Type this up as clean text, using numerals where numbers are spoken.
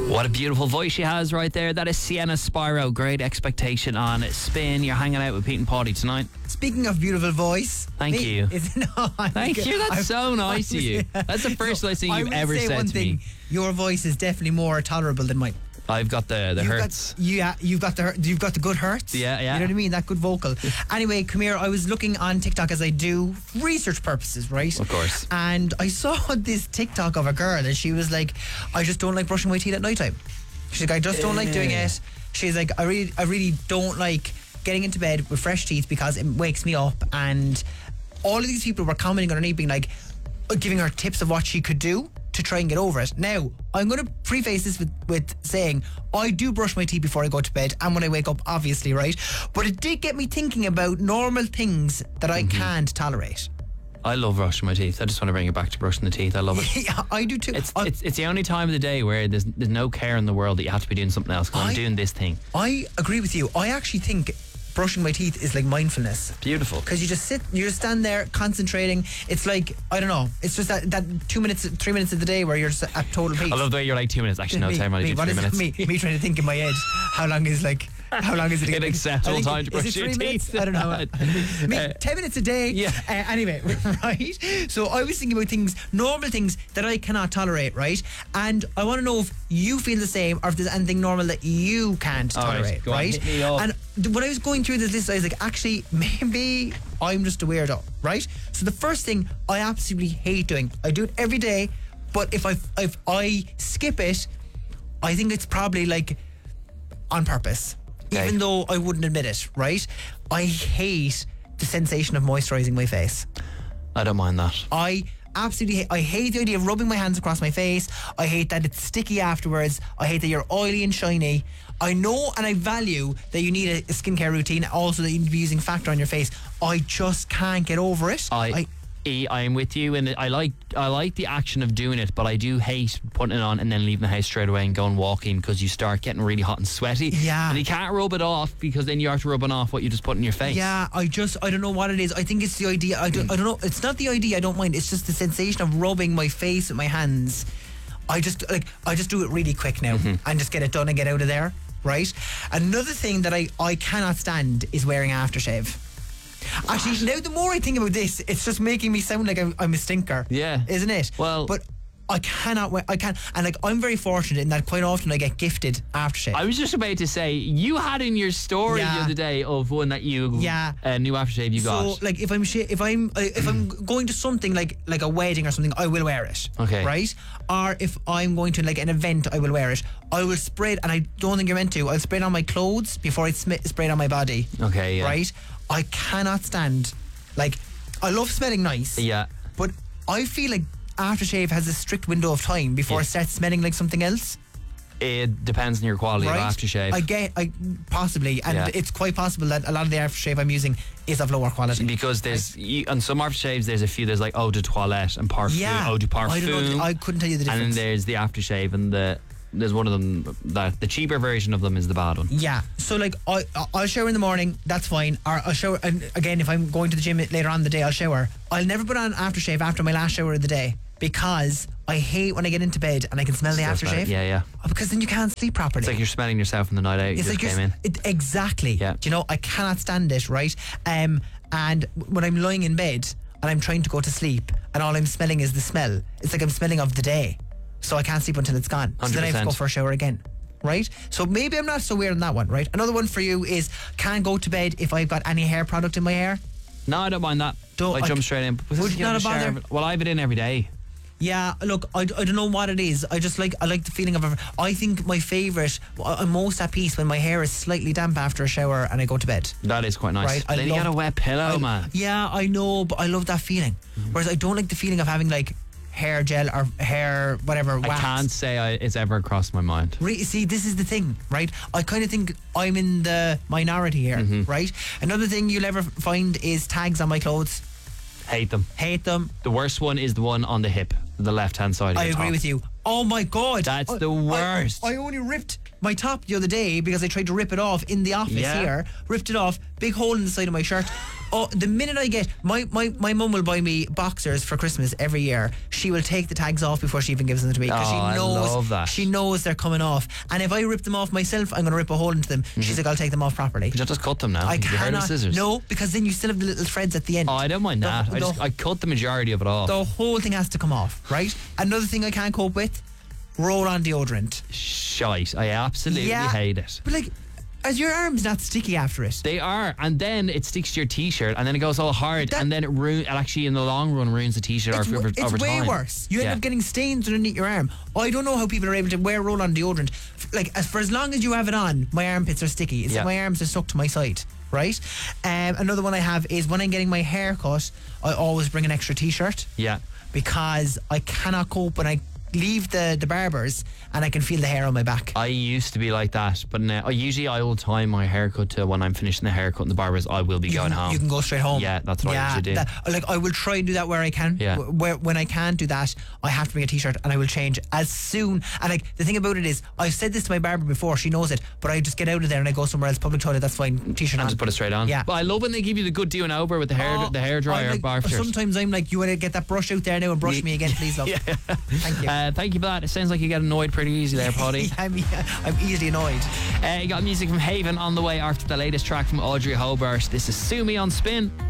What a beautiful voice she has right there. That is Sienna Spyro. Great Expectation on Spin. You're hanging out with Pete and Paddy tonight. Speaking of beautiful voice, Thank you. Thank you. That's so nice of you. That's the first nice thing you've ever said to me. Your voice is definitely more tolerable than mine. I've got the hurts. You've got the good hurts. Yeah. You know what I mean? That good vocal. Anyway, come here. I was looking on TikTok as I do for research purposes, right? Of course. And I saw this TikTok of a girl, and she was like, "I just don't like brushing my teeth at night time." She's like, "I just don't like doing it." She's like, "I really don't like getting into bed with fresh teeth because it wakes me up." And all of these people were commenting underneath, being like, giving her tips of what she could do to try and get over it. Now, I'm going to preface this with saying I do brush my teeth before I go to bed and when I wake up, obviously, right? But it did get me thinking about normal things that I can't tolerate. I love brushing my teeth. I just want to bring it back to brushing the teeth. I love it. Yeah, I do too. It's the only time of the day where there's no care in the world that you have to be doing something else, because I'm doing this thing. I agree with you. I actually think brushing my teeth is like mindfulness. Beautiful. Because you just stand there concentrating. It's like, I don't know, it's just that 2 minutes, 3 minutes of the day where you're just at total peace. I love the way you're like 2 minutes. Actually, no, time only 3 minutes. Me trying to think in my head, how long is it? An acceptable time to brush your teeth. I don't know. 10 minutes a day. Yeah. Anyway, right? So I was thinking about normal things that I cannot tolerate, right? And I want to know if you feel the same or if there's anything normal that you can't tolerate, Go on, right? hit me up. And when I was going through this list, I was like, actually, maybe I'm just a weirdo, right? So the first thing I absolutely hate doing, I do it every day, but if I skip it, I think it's probably like on purpose. Okay. Even though I wouldn't admit it, right? I hate the sensation of moisturising my face. I don't mind that. I absolutely hate the idea of rubbing my hands across my face. I hate that it's sticky afterwards. I hate that you're oily and shiny. I know and I value that you need a skincare routine, also that you need to be using Factor on your face. I just can't get over it. I'm with you, and I like the action of doing it, but I do hate putting it on and then leaving the house straight away and going walking, because you start getting really hot and sweaty. Yeah. And you can't rub it off, because then you have to rubbing off what you just put in your face. Yeah, I don't know what it is. I think it's the idea. I don't know. It's not the idea. I don't mind. It's just the sensation of rubbing my face with my hands. I just do it really quick now and just get it done and get out of there. Right. Another thing that I cannot stand is wearing aftershave. Actually, now the more I think about this, it's just making me sound like I'm a stinker. Yeah. Isn't it? Well, but I can't, and like I'm very fortunate in that quite often I get gifted aftershave. I was just about to say, you had in your story the other day of one that you new aftershave you got. So like if I'm going to something like a wedding or something, I will wear it. Okay. Right? Or if I'm going to like an event, I will wear it. I will spray it, and I don't think you're meant to. I'll spray it on my clothes before I spray it on my body. Okay. Yeah. Right? I cannot stand, like, I love smelling nice. Yeah. But I feel like aftershave has a strict window of time before it starts smelling like something else. It depends on your quality of aftershave. Possibly, and it's quite possible that a lot of the aftershave I'm using is of lower quality. Because on some aftershaves, there's a few. There's like eau de toilette and eau de parfum. I don't know. I couldn't tell you the difference. And then there's the aftershave, and there's one of them that the cheaper version of them is the bad one. Yeah. So like I'll shower in the morning. That's fine. Or I'll shower, and again, if I'm going to the gym later on in the day, I'll shower. I'll never put on aftershave after my last shower of the day, because I hate when I get into bed and I can smell the aftershave. Yeah. Because then you can't sleep properly. It's like you're smelling yourself in the night out. You just came in. Exactly. Yeah. Do you know, I cannot stand it, right? And when I'm lying in bed and I'm trying to go to sleep and all I'm smelling is the smell, it's like I'm smelling of the day. So I can't sleep until it's gone. 100%. So then I have to go for a shower again. Right? So maybe I'm not so weird on that one, right? Another one for you is can't go to bed if I've got any hair product in my hair. No, I don't mind that. I jump straight in. Would you not bother? Well, I have it in every day. Yeah, look, I don't know what it is. I like the feeling of I think my favourite, I'm most at peace when my hair is slightly damp after a shower and I go to bed. That is quite nice. Right? Then you get a wet pillow, man. Yeah, I know, but I love that feeling. Whereas I don't like the feeling of having like hair gel or hair whatever wax. I can't say it's ever crossed my mind. See, this is the thing, right? I kind of think I'm in the minority here, right? Another thing you'll ever find is tags on my clothes. Hate them. The worst one is the one on the hip, the left-hand side of I your top. agree with you. Oh my God. That's the worst. I only ripped my top the other day because I tried to rip it off in the office here. Ripped it off. Big hole in the side of my shirt. Oh, the minute I get my mum will buy me boxers for Christmas every year. She will take the tags off before she even gives them to me because I love that. she knows they're coming off. And if I rip them off myself, I'm going to rip a hole into them. She's like, I'll take them off properly. But you just cut them now. I Have you heard of cannot. scissors? No, because then you still have the little threads at the end. Oh, I don't mind that. I cut the majority of it off. The whole thing has to come off, right? Another thing I can't cope with: roll-on deodorant. Shite. I absolutely hate it. But like, as your arm's not sticky after it. They are, and then it sticks to your t-shirt, and then it goes all hard, and then it actually in the long run ruins the t-shirt over It's time. way worse. You end up getting stains underneath your arm. I don't know how people are able to wear roll-on deodorant. Like, for as long as you have it on, my armpits are sticky. It's like my arms are stuck to my side, right? Another one I have is when I'm getting my hair cut, I always bring an extra t-shirt. Yeah. Because I cannot cope when I leave the barbers and I can feel the hair on my back. I used to be like that, but now I will time my haircut to when I'm finishing the haircut in the barbers. I will be going home. You can go straight home. Yeah, that's what I usually do. I will try and do that where I can. Yeah. When I can't do that, I have to bring a t-shirt and I will change as soon. And like the thing about it is, I've said this to my barber before. She knows it, but I just get out of there and I go somewhere else, public toilet. That's fine. T-shirt and on. just put it straight on. Yeah. But I love when they give you the good doing over with the hair dryer bar shirt. Sometimes I'm like, you want to get that brush out there now and brush me again, please, love. Thank you. Thank you for that. It sounds like you get annoyed pretty easy there, Paddy. I'm easily annoyed. You got music from Haven on the way after the latest track from Audrey Hobart. This is Sue Me on Spin.